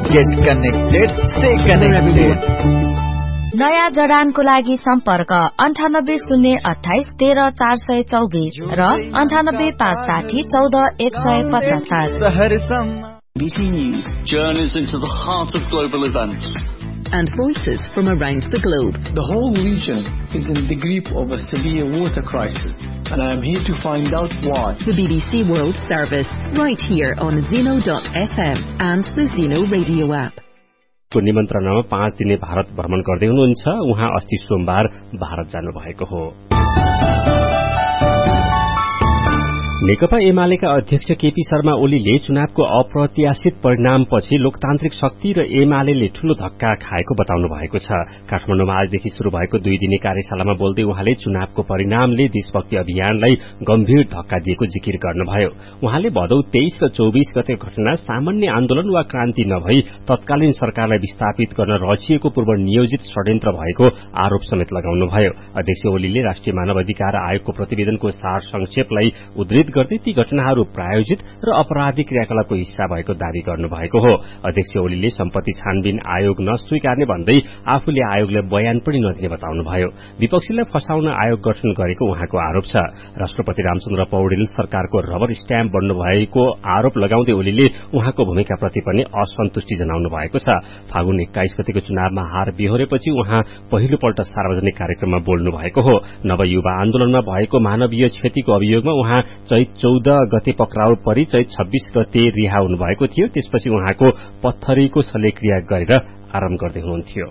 Get connected, stay connected. नयाँ जडानको लागि सम्पर्क 9808213424 र 9856014175. BBC News. Journeys into the heart of global events. And voices from around the globe. The whole region is in the grip of a severe water crisis, and I am here to find out why. The BBC World Service, right here on Zeno.fm and the Zeno Radio app. को निमन्त्रणामा 5 दिने भारत भ्रमण गर्दै हुनुहुन्छ। उहाँ अस्ति सोमबार भारत जानु भएको हो। नेकपा एमालेका अध्यक्ष केपी शर्मा ओलीले चुनावको अप्रत्याशित परिणामपछि लोकतान्त्रिक शक्ति र एमालेले ठूलो धक्का खाएको बताउनु भएको छ। काठमाडौँमा आजदेखि शुरू भएको 2 दिने कार्यशालामा बोल्दै उहाँले चुनावको परिणामले देशभक्ति अभियानलाई गम्भीर धक्का दिएको जिकिर गर्नुभयो। उहाँले भदौ 23 र 24 गते घटना सामान्य आन्दोलन वा क्रान्ति नभई तत्कालीन सरकारलाई विस्थापित गर्न रचिएको पूर्व नियोजित षड्यन्त्र भएको आरोप समेत लगाउनुभयो। अध्यक्ष ओलीले राष्ट्रिय मानव अधिकार आयोगको प्रतिवेदनको सार संक्षेपलाई उद्धृत गर्दै ती घटनाहरू प्रायोजित र अपराधिक क्रियाकलापको हिस्सा भएको दावी गर्नुभएको हो। अध्यक्ष ओलीले सम्पत्ति छानबिन आयोग नस्वीकार्ने भन्दै आफूले आयोगलाई बयान पनि नदिने बताउनुभयो। विपक्षीलाई फसाउन आयोग गठन गरेको उहाँको आरोप छ। राष्ट्रपति रामचन्द्र पौडेल सरकारको रबर स्ट्याम्प बन्नु भएको आरोप लगाउँदै ओलीले उहाँको भूमिकाप्रति पनि असन्तुष्टि जनाउनु भएको छ। फागुन 21 गतेको चुनावमा हार बिहोरेपछि उहाँ पहिलोपल्ट सार्वजनिक कार्यक्रममा बोल्नु भएको हो। नवयुवा आन्दोलनमा भएको मानवीय क्षतिको अभियोगमा उहाँ चैत 14 गते पक्राउ परि चैत 26 गते रिहा हुनुभएको थियो। त्यसपछि उहाँको पत्थरीको शल्यक्रिया गरेर आराम गर्दै हुनुहुन्थ्यो।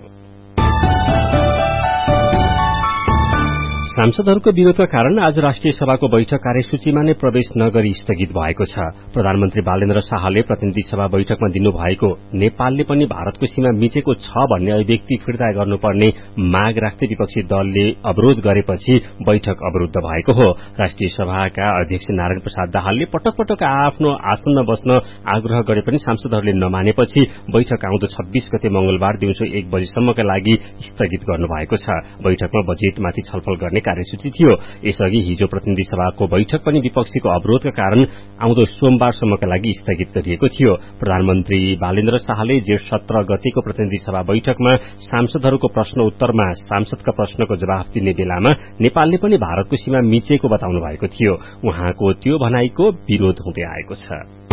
सांसदहरूको विरोधका कारण आज राष्ट्रिय सभाको बैठक कार्यसूचीमा नै प्रवेश नगरी स्थगित भएको छ। प्रधानमन्त्री बालेन्द्र शाहले प्रतिनिधि सभा बैठकमा दिनुभएको नेपालले पनि भारतको सीमा मिचेको छ भन्ने अभिव्यक्ति फिर्ता गर्नुपर्ने माग राख्दै विपक्षी दलले अवरोध गरेपछि बैठक अवरुद्ध भएको हो। राष्ट्रिय सभाका अध्यक्ष नारायण प्रसाद दाहालले पटक पटक आफ्नो आसनमा बस्न आग्रह गरे पनि सांसदहरूले नमानेपछि बैठक आउँदो 26 गते मंगलबार दिउँसो 1 बजेसम्मका लागि स्थगित गर्नुभएको छ। बैठकमा बजेटमाथि छलफल गर्ने कार्यसूची थियो। यसअघि हिजो प्रतिनिधि सभाको बैठक पनि विपक्षीको अवरोधका कारण आउँदो सोमबारसम्मका लागि स्थगित गरिएको थियो। प्रधानमन्त्री बालेन्द्र शाहले जेठ 17 गतेको प्रतिनिधि सभा बैठकमा सांसदहरूको प्रश्न उत्तरमा सांसदका प्रश्नको जवाफ दिने बेलामा नेपालले पनि भारतको सीमा मिचेको बताउनु भएको थियो। उहाँको त्यो भनाइको विरोध हुँदै आएको छ।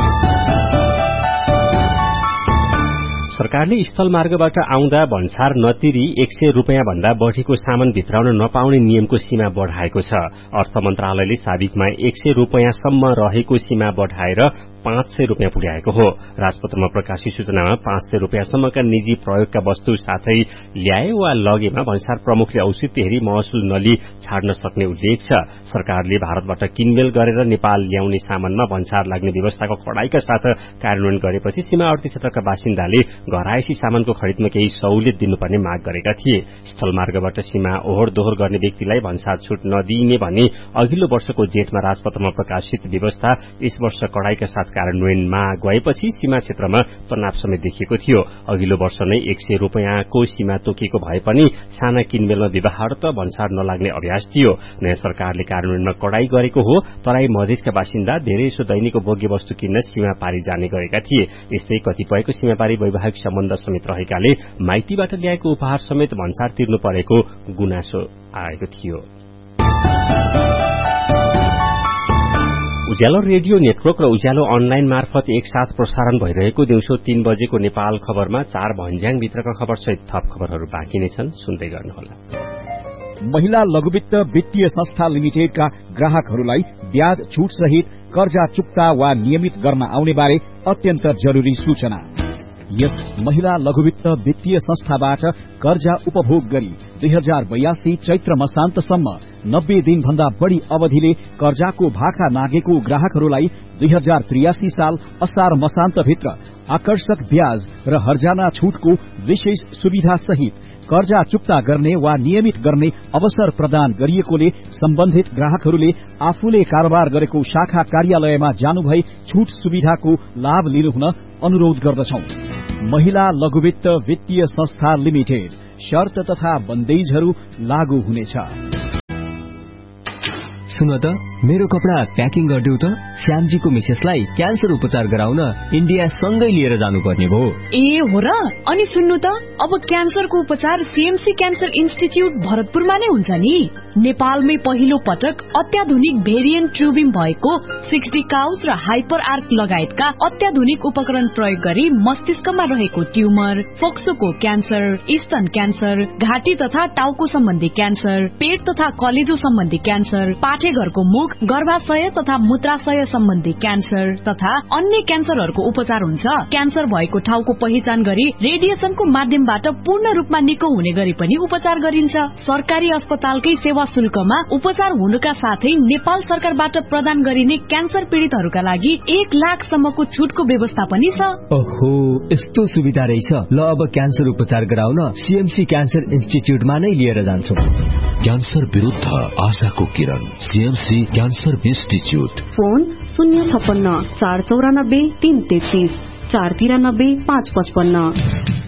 सरकारले स्थल मार्गबाट आउँदा भन्सार नतिरी 100 रुपैयाँ भन्दा बढ़ीको सामान भित्राउन नपाउने नियमको सीमा बढ़ाएको छ। अर्थ मन्त्रालयले साबिकमा 100 रुपैयाँसम्म रहेको सीमा बढ़ाएर 500 रुपैयाँ पुर्याएको हो। राजपत्रमा प्रकाशित सूचनामा 500 रुपैयाँसम्मका निजी प्रयोगका वस्तु साथै ल्याए वा लगेमा भन्सार प्रमुखले औचित्य हेरी महसुल नलिई छाड्न सक्ने उल्लेख छ। सरकारले भारतबाट किनमेल गरेर नेपाल ल्याउने सामानमा भन्सार लाग्ने व्यवस्थाको कडाईका साथ कार्यान्वयन गरेपछि सीमावर्ती क्षेत्रका बासिन्दाले घरायसी सामानको खरिदमा केही सहुलियत दिनुपर्ने माग गरेका थिए। स्थलमार्गबाट सीमा ओहोर दोहोर गर्ने व्यक्तिलाई भन्सार छूट नदिइने भनी अघिल्लो वर्षको जेठमा राजपत्रमा प्रकाशित व्यवस्था यस वर्ष कडाईका साथ कार्यान्वयनमा गएपछि सीमा क्षेत्रमा तनाव समेत देखिएको थियो। अघिल्लो वर्ष नै 100 रुपैयाँको सीमा तोकिएको भए पनि साना किनमेलमा व्यवहार त भन्सार नलाग्ने अभ्यास थियो। नयाँ सरकारले कार्यान्वयनमा कडाई गरेको हो। तराई मधेसका बासिन्दा धेरैसो दैनिक भोग्य वस्तु किन्न सीमा पारी जाने गरेका थिए। यस्तै कतिपयको सीमापारी वैवाहिक सम्बन्ध समेत रहेकाले माइतीबाट ल्याएको उपहार समेत भन्सार तिर्नु परेको गुनासो आएको थियो। उज्यालो रेडियो नेटवर्क र उज्यालो अनलाइन मार्फत एकसाथ प्रसारण भइरहेको दिउँसो 3 बजेको नेपाल खबरमा 4 भन्ज्याङभित्रका खबर सहित थप खबरहरू बाँकी नै छन्। सुन्दै गर्नुहोला। महिला लघुवित्त वित्तीय संस्था लिमिटेडका ग्राहकहरूलाई ब्याज छूट सहित कर्जा चुक्ता वा नियमित गर्न आउने बारे अत्यन्त जरुरी सूचना। यस महिला लघुवित्त वित्तीय संस्थाबाट कर्जा उपभोग गरी 2082 चैत्र मसान्तसम्म 90 दिन भन्दा बढ़ी अवधिले कर्जाको भाका नागेको ग्राहकहरूलाई 2083 साल असार मसान्तभित्र आकर्षक ब्याज र हर्जाना छूटको विशेष सुविधा सहित कर्जा चुक्ता गर्ने वा नियमित गर्ने अवसर प्रदान गरिएकोले सम्बन्धित ग्राहकहरूले आफूले कारोबार गरेको शाखा कार्यालयमा जानुभई छूट सुविधाको लाभ लिनुहुन अनुरोध गर्दछौं। महिला लघुवित्त वित्तीय संस्था लिमिटेड। शर्त तथा बन्देजहरू लागू हुनेछ। सुन त मेरो कपडा प्याकिङ गरिदेऊ त। श्यामजीको मिसेसलाई क्यान्सर उपचार गराउन इन्डिया सँगै लिएर जानुपर्ने भयो। ए हो र? अनि सुन्नु त, अब क्यान्सरको उपचार सीएमसी क्यान्सर इन्स्टिट्युट भरतपुरमा नै हुन्छ नि। नेपालमै पहिलो पटक अत्याधुनिक भेरिएन्ट ट्युबिङ भएको 60 काउज र हाइपर आर्क लगायतका अत्याधुनिक उपकरण प्रयोग गरी मस्तिष्कमा रहेको ट्युमर, फोक्सोको क्यान्सर, स्तन क्यान्सर, घाँटी तथा टाउको सम्बन्धी क्यान्सर, पेट तथा कलेजो सम्बन्धी क्यान्सर, पाठेघरको मुख, गर्भाशय तथा मूत्राशय सम्बन्धी क्यान्सर तथा अन्य क्यान्सरहरूको उपचार हुन्छ। क्यान्सर भएको ठाउँको पहिचान गरी रेडिएसनको माध्यमबाट पूर्ण रूपमा निको हुने गरी पनि उपचार गरिन्छ। सरकारी अस्पतालकै सेवा शुल्कमा उपचार हुनुका साथै नेपाल सरकारबाट प्रदान गरिने क्यान्सर पीड़ितहरूका लागि 1 लाखसम्मको छुटको व्यवस्था पनि छ। ओहो, यस्तो सुविधा रहेछ। ल अब क्यान्सर उपचार गराउन सीएमसी क्यान्सर इन्स्टिट्युटमा नै लिएर जान्छु। क्यान्सर विरुद्ध आशाको किरण, सीएमसी क्यान्सर इन्स्टिट्युट। फोन 056 494 333 493 555।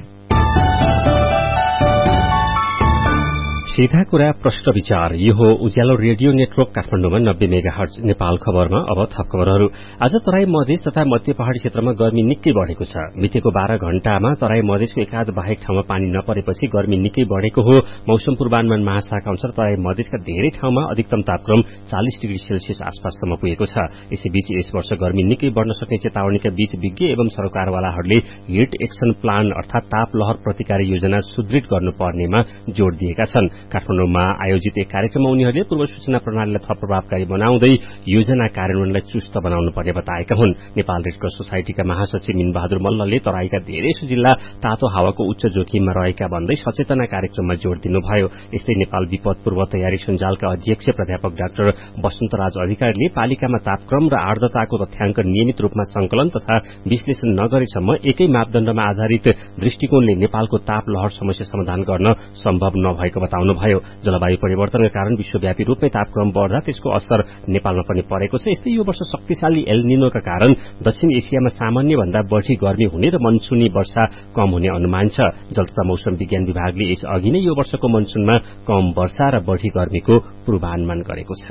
सीधा कुरा प्रश्न विचार। यो हो उज्यालो रेडियो नेटवर्क काठमाडौँमा 90 मेगाहर्ज नेपाल खबरमा। अब थप खबरहरू। आज तराई मधेस तथा मध्य पहाड़ी क्षेत्रमा गर्मी निकै बढेको छ। बितेको 12 घण्टामा तराई मधेसको एकाध बाहेक ठाउँमा पानी नपरेपछि गर्मी निकै बढेको हो। मौसम पूर्वानुमान महाशाखा अनुसार तराई मधेसका धेरै ठाउँमा अधिकतम तापक्रम 40 डिग्री सेल्सियस आसपाससम्म पुगेको छ। यसैबीच यस वर्ष गर्मी निकै बढ्न सक्ने चेतावनीका बीच विज्ञ एवं सरकारवालाहरूले हिट एक्सन प्लान अर्थात ताप लहर प्रतिकारी योजना सुदृढ गर्नुपर्नेमा जोड़ दिएका छन्। काठमाडौँमा आयोजित एक कार्यक्रममा उनीहरूले पूर्व सूचना प्रणालीलाई थप प्रभावकारी बनाउँदै योजना कार्यान्वयनलाई चुस्त बनाउनु पर्ने बताएका हुन्। नेपाल रेडक्रस सोसाइटीका महासचिव मिनबहादुर मल्लले तराईका धेरैसो जिल्ला तातो हावाको उच्च जोखिममा रहेका भन्दै सचेतना कार्यक्रममा जोड़ दिनुभयो। यस्तै नेपाल विपद पूर्व तयारी सञ्जालका अध्यक्ष प्राध्यापक डाक्टर वसन्तराज अधिकारीले पालिकामा तापक्रम र आर्द्रताको तथ्याङ्क नियमित रूपमा संकलन तथा विश्लेषण नगरेसम्म एकै मापदण्डमा आधारित दृष्टिकोणले नेपालको ताप लहर समस्या समाधान गर्न सम्भव नभएको बताउनु भयो। जलवायु परिवर्तनका कारण विश्वव्यापी रूपमै तापक्रम बढ्दा त्यसको असर नेपालमा पनि परेको छ। यस्तै यो वर्ष शक्तिशाली एल निनोका कारण दक्षिण एसियामा सामान्य भन्दा बढ़ी गर्मी हुने र मनसुनी वर्षा कम हुने अनुमान छ। जल तथा मौसम विज्ञान विभागले यस अघि नै यो वर्षको मनसुनमा कम वर्षा र बढ़ी गर्मीको पूर्वानुमान गरेको छ।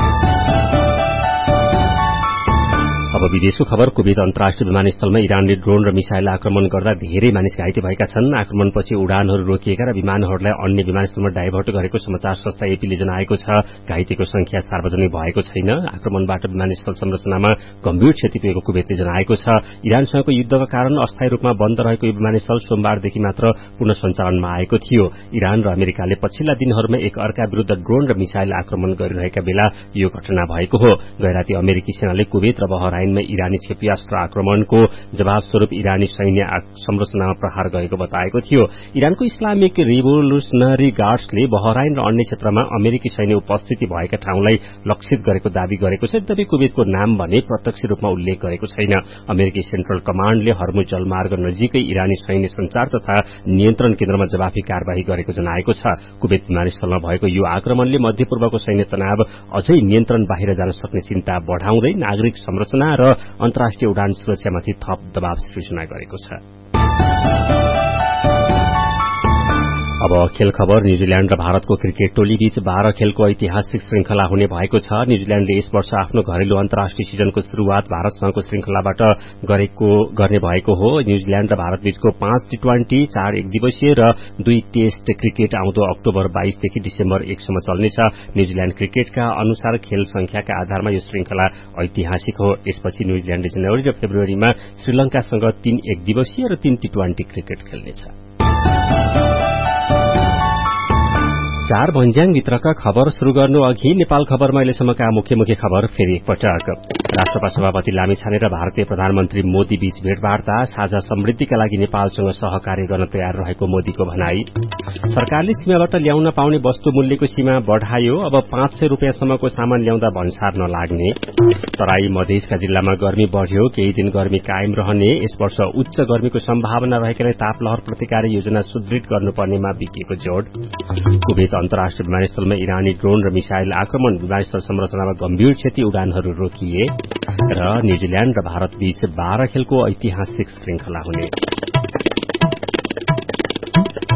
अब विदेशको खबर। कुवेत अन्तर्राष्ट्रिय विमानस्थलमा इरानले ड्रोन र मिसाइल आक्रमण गर्दा धेरै मानिस घाइते भएका छन्। आक्रमणपछि उडानहरू रोकिएका र विमानहरूलाई अन्य विमानस्थलमा डाइभर्ट गरेको समाचार संस्था एपीले जनाएको छ। घाइतेको संख्या सार्वजनिक भएको छैन। आक्रमणबाट विमानस्थल संरचनामा गम्भीर क्षति पुगेको कुवेतले जनाएको छ। इरानसँगको युद्धका कारण अस्थायी रूपमा बन्द रहेको यो विमानस्थल सोमबारदेखि मात्र पुनः सञ्चालनमा आएको थियो। इरान र अमेरिकाले पछिल्ला दिनहरूमा एक अर्का विरूद्ध ड्रोन र मिसाइल आक्रमण गरिरहेका बेला यो घटना भएको हो। गैराती अमेरिकी सेनाले कुवेत र बहराइनमा इरानी क्षेपणास्त्र आक्रमणको जवाब स्वरूप इरानी सैन्य संरचनामा प्रहार गरेको बताएको थियो। इरानको इस्लामिक रिभोल्युसनरी गार्ड्सले बहराइन र अन्य क्षेत्रमा अमेरिकी सैन्य उपस्थिति भएका ठाउँलाई लक्षित गरेको दावी गरेको छ। यद्यपि कुवेतको नाम भने प्रत्यक्ष रूपमा उल्लेख गरेको छैन। अमेरिकी सेन्ट्रल कमाण्डले हर्मुज जलमार्ग नजिकै इरानी सैन्य संचार तथा नियन्त्रण केन्द्रमा जवाफी कार्यवाही गरेको जनाएको छ। कुवेत विमानस्थलमा भएको यो आक्रमणले मध्यपूर्वको सैन्य तनाव अझै नियन्त्रण बाहिर जान सक्ने चिन्ता बढ़ाउँदै नागरिक संरचना र अन्तर्राष्ट्रिय उडान सुरक्षामाथि थप दबाव सृजना गरेको छ। अब खेल खबर। न्यूजील्याण्ड र भारतको क्रिकेट टोली बीच 12 खेलको ऐतिहासिक श्रृंखला हुने भएको छ। न्यूजील्याण्डले यस वर्ष आफ्नो घरेलु अन्तर्राष्ट्रिय सिजनको शुरूआत भारतसँगको श्रृंखलाबाट गर्ने भएको हो। न्यूजील्याण्ड र भारत बीचको 5 टी20, 4 एकदिवसीय र 2 टेस्ट क्रिकेट आउँदो अक्टोबर 22 देखि डिसेम्बर 1 सम्म चल्नेछ। न्यूजील्याण्ड क्रिकेटका अनुसार खेल संख्याका आधारमा यो श्रृंखला ऐतिहासिक हो। यसपछि न्यूजील्याण्डले जनवरी र फेब्रुअरीमा श्रीलंकासँग 3 एकदिवसीय र 3 टी20 क्रिकेट खेल्नेछ। 4 भन्ज्याङ भित्रका खबर शुरू गर्नु अघि नेपाल खबरमा अहिलेसम्मका मुख्य खबर फेरि एकपटक। राष्ट्रपति सभापति लामिछाने र भारतीय प्रधानमन्त्री मोदी बीच भेटवार्ता। साझा समृद्धिका लागि नेपालसँग सहकार्य गर्न तयार रहेको मोदीको भनाई। सरकारले सीमाबाट ल्याउन पाउने वस्तु मूल्यको सीमा बढ़ायो। अब 500 रुपियाँसम्मको सामान ल्याउँदा भन्सार नलाग्ने। तराई मधेसका जिल्लामा गर्मी बढ़्यो। केही दिन गर्मी कायम रहने। यस वर्ष उच्च गर्मीको सम्भावना रहेकाले तापलहर प्रतिकारी योजना सुदृढ गर्नुपर्नेमा विज्ञको जोड़। कुवेत अन्तर्राष्ट्रिय विमानस्थलमा इरानी ड्रोन र मिसाइल आक्रमण। विमानस्थल संरचनामा गम्भीर क्षति, उडानहरू रोकिए। र न्यूजील्याण्ड र भारत बीच 12 खेलको ऐतिहासिक श्रृंखला हुने।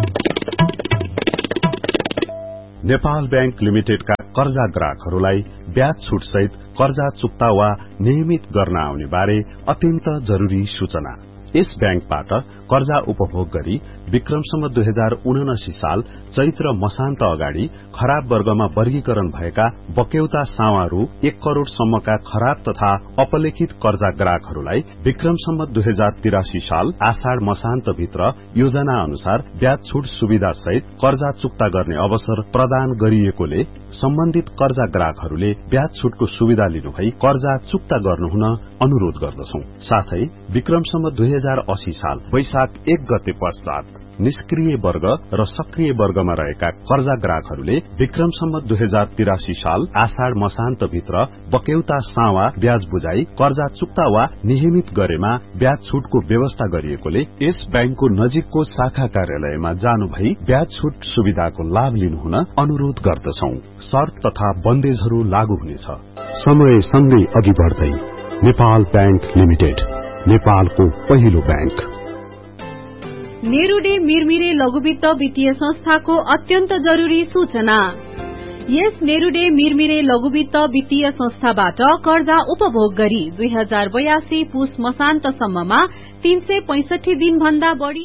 नेपाल बैंक लिमिटेडका कर्जा ग्राहकहरूलाई ब्याज छुट सहित कर्जा चुक्ता वा नियमित गर्न आउने बारे अत्यन्त जरूरी सूचना। यस ब्याङ्कबाट कर्जा उपभोग गरी विक्रमसम्म 2079 साल चैत्र मसान्त अगाडि खराब वर्गमा वर्गीकरण भएका बक्यौता सावा रु 1 करोड़ सम्मका खराब तथा अपलेखित कर्जा ग्राहकहरूलाई विक्रमसम्म 2083 साल आषाढ़ मसान्त भित्र योजना अनुसार ब्याज छुट सुविधा सहित कर्जा चुक्ता गर्ने अवसर प्रदान गरिएकोले सम्बन्धित कर्जा ग्राहकहरूले ब्याज छुटको सुविधा लिनुभई कर्जा चुक्ता गर्नुहुन अनुरोध गर्दछौं। साथै विक्रमसम्म 2080 साल वैशाख 1 गते पश्चात निष्क्रिय वर्ग र सक्रिय वर्गमा रहेका कर्जा ग्राहकहरूले विक्रमसम्म 2083 साल आषाढ़ मसान्त भित्र बक्यौता सावा ब्याज बुझाई कर्जा चुक्ता वा नियमित गरेमा ब्याज छुटको व्यवस्था गरिएकोले यस ब्याङ्कको नजिकको शाखा कार्यालयमा जानु भई ब्याज छुट सुविधाको लाभ लिनुहुन अनुरोध गर्दछौं। शर्त तथा बन्देजहरू लागू हुनेछ। समय सँगै अघि बढ्दै नेपाल ब्याङ्क लिमिटेड, नेपालको पहिलो ब्याङ्क। नेरूडे मिरमिरे लघुवित्त वित्तीय संस्थाको अत्यन्त जरूरी सूचना। यस नेरूडे मिरमिरे लघुवित्त वित्तीय संस्थाबाट कर्जा उपभोग गरी 2082 पुस मसान्तसम्ममा 365 दिन भन्दा बढ़ी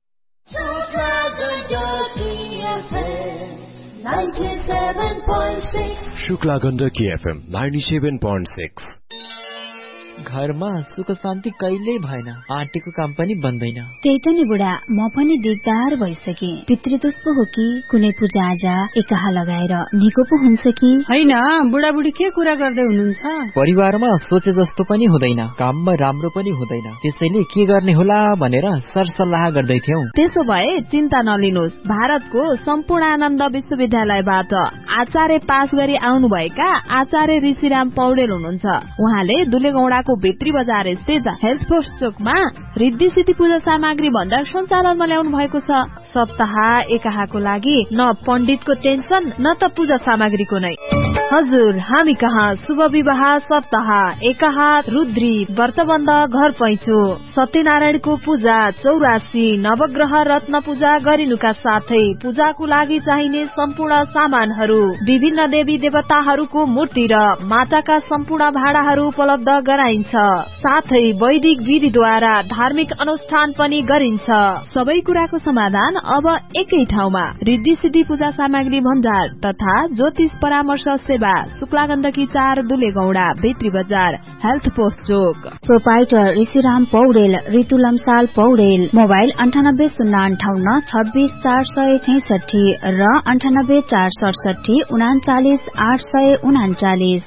शुक्ला गण्डकी एफएम 97.6। घरमा सुख शान्ति कहिल्यै भएन, आँटीको काम पनि बन्दैन। त्यही त नि बुढा, म पनि दिगदार भइसके। पितृदोष पो हो कि कुनै पूजा आजा एकाहा लगाएर निको पो हुन्छ कि हैन? बुढाबुढी के कुरा गर्दै हुनुहुन्छ? परिवारमा सोचे जस्तो पनि हुँदैन, काममा राम्रो पनि हुँदैन, त्यसैले के गर्ने होला भनेर सरसल्लाह गर्दै थियौं। त्यसो भए चिन्ता नलिनुहोस्, भारतको सम्पूर्णानन्द विश्वविद्यालयबाट आचार्य पास गरी आउनुभएका आचार्य ऋषिराम पौडेल हुनुहुन्छ। उहाँले दुलेगौडाको भित्री बजार स्थित हेल्थ पोस्ट चोकमा रिद्धि सिद्धि पूजा सामग्री भण्डार सञ्चालनमा ल्याउनु भएको छ। सप्ताह एकाहाको लागि न पण्डितको टेन्सन न त पूजा सामग्रीको नै। हजुर, हामी कहाँ शुभ विवाह, सप्ताह एकाहा, रुद्री, व्रतबन्ध, घर पैँचो, सत्यनारायणको पूजा, चौरासी, नवग्रह रत्न पूजा गरिनुका साथै पूजाको लागि चाहिने सम्पूर्ण सामानहरू, विभिन्न देवी देवताहरूको मूर्ति र माटाका सम्पूर्ण भाँडाहरू उपलब्ध गराइन्छ। साथै वैदिक विधिद्वारा धार्मिक अनुष्ठान पनि गरिन्छ। सबै कुराको समाधान अब एकै ठाउँमा। रिद्धि सिद्धि पूजा सामग्री भण्डार तथा ज्योतिष परामर्श सेवा, शुक्ला गण्डकी 4 दुलेगौडा भित्री बजार हेल्थ पोस्ट चोक। प्रोपाइटर ऋषिराम पौडेल, ऋतु लम्साल पौडेल। मोबाइल 9805 26 466 र 98 467 39 839।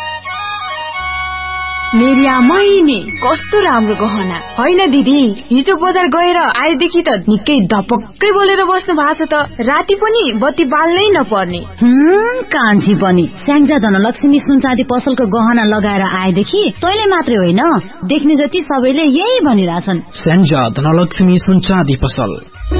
मेरिया महिनी कस्तो राम्रो गहना होइन दिदी? हिजो बजार गएर आएदेखि त निकै धपक्कै बोलेर बस्नु भएको छ त। राति पनि बत्ती बाल्नै नपर्ने। कान्छी पनि स्याङ्जा धनलक्ष्मी सुनचाँदी पसलको गहना लगाएर आएदेखि तैले मात्रै होइन, देख्ने जति सबैले यही भनिरहेछन्। स्याङ्जा धनलक्ष्मी सुनचाँदी पसल।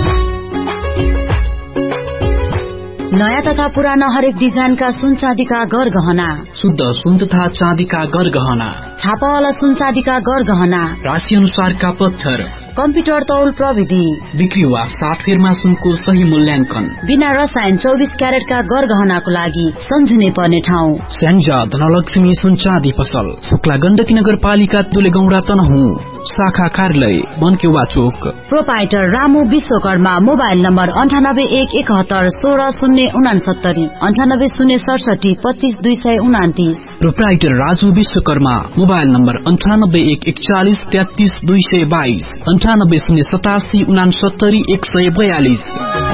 नयाँ तथा पुराना हरेक डिजाइनका सुन चाँदीका गरगहना, शुद्ध सुन तथा चाँदीका गरगहना, छापावाला सुन चाँदीका गरगहना, राशि अनुसारका पत्थर, कम्प्युटर तौल प्रविधि, बिक्री वा साटफेरमा सुनको सही मूल्याङ्कन, बिना रसायन 24 क्यारेटका गरगहनाको लागि सम्झिनै पर्ने ठाउँ स्याङ्जा धनलक्ष्मी सुनचाँदी पसल, शुक्ला गण्डकी नगरपालिका दुलेगौडा तनहुँ, शाखा कार्यालय बनकेवा चोक। Proprietor Ramu Vishwakarma. Mobile number 98 171 16 069 98 067 25 229। Proprietor Raju Vishwakarma. Mobile number 98 141 33 222 98 087 69 142।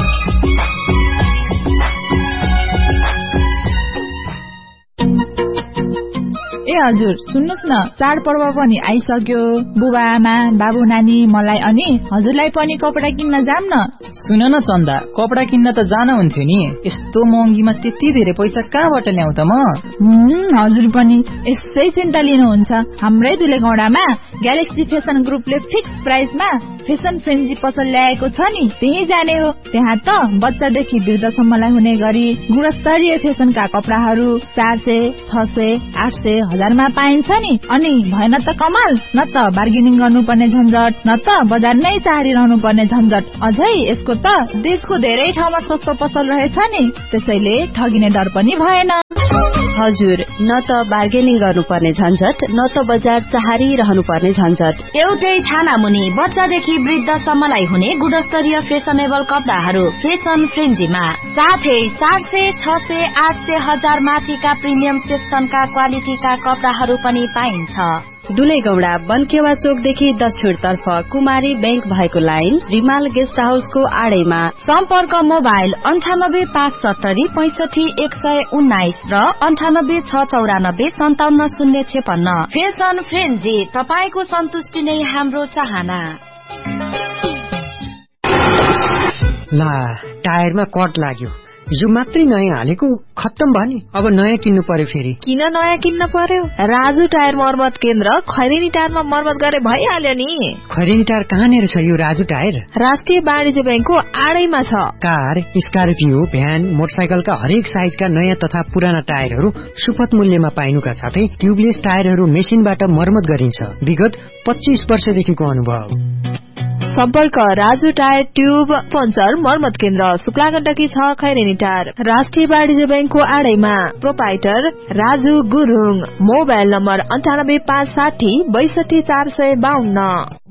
हजुर सुन्नुस् न, चाडपर्व पनि आइसक्यो। बुबा आमा बाबु नानी मलाई अनि हजुरलाई पनि कपडा किन्न जाम न। सुन न चन्दा, कपडा किन्न त जान हुन्थ्यो नि, यस्तो महँगीमा त्यति धेरै पैसा कहाँबाट ल्याउ त म? हजुर पनि यसै चिन्ता लिनुहुन्छ। हाम्रै दुलेगौडामा ग्यालेक्सी फेसन ग्रुपले फिक्स प्राइसमा फेसन फ्रेन्जी पसल ल्याएको छ नि, त्यही जाने हो। त्यहाँ त बच्चादेखि वृद्धसम्मलाई हुने गरी गुणस्तरीय फेसनका कपडाहरू 400, 600, 800, 1000 मा पाइन्छ नि। अनि भएन त कमाल, न त बार्गेनिङ गर्नुपर्ने झन्झट, न त बजार नै चाहरिरहनु पर्ने झन्झट। अझै यसको त देशको धेरै ठाउँमा सस्तो पसल रहेछ नि, त्यसैले ठगिने डर पनि भएन। हजुर, न त बार्गेनिङ गर्नुपर्ने झन्झट, न त बजार चाहरिरहनु पर्ने झन्झट। एउटै छाना मुनि बच्चादेखि वृद्धसम्मलाई हुने गुणस्तरीय फेसनेबल कपडाहरू फेसन फ्रेन्जीमा। साथै 400, 600, 800, 1000 माथिका प्रिमियम सेक्सनका क्वालिटीका कपडाहरू पनि पाइन्छ। दुलेगौडा बनकेवा चोकदेखि दक्षिणतर्फ कुमारी बैंक भएको लाइन रिमाल गेस्ट हाउसको आडैमा। सम्पर्क मोबाइल 9857 65 119 र 98 694 57 056। फेसन फ्रेन्जी, तपाईको सन्तुष्टि नै हाम्रो चाहना। ला, टायरमा कट लाग्यो, यो मात्रै नयाँ हालेको, खत्तम भयो नि। अब नयाँ किन्नु पर्यो फेरि। किन नयाँ किन्न पर्यो? राजु टायर मर्मत केन्द्र खैरेनी टायरमा मर्मत गरे भइहाल्यो नि। खैरेनी टायर कहाँनिर छ यो राजु टायर? राष्ट्रिय वाणिज्य बैंकको आडैमा छ। कार, स्कर्पियो, भ्यान, मोटरसाइकलका हरेक साइजका नयाँ तथा पुराना टायरहरू सुपथ मूल्यमा पाइनुका साथै ट्युबलेस टायरहरू मेसिनबाट मर्मत गरिन्छ। विगत 25 वर्षदेखिको अनुभव। सम्पर्क राजु टायर ट्युब पञ्चर मर्मत केन्द्र, शुक्लागण्डकी 6 खैरेनी टायर, राष्ट्रिय वाणिज्य बैंकको आडैमा। Proprietor Raju Gurung. Mobile number 98 560 62 452।